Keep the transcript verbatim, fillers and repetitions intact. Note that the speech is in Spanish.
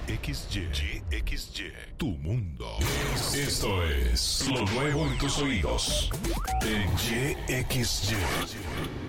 X Y. Y X Y. Tu mundo. Esto es lo nuevo en tus oídos. En Y X Y.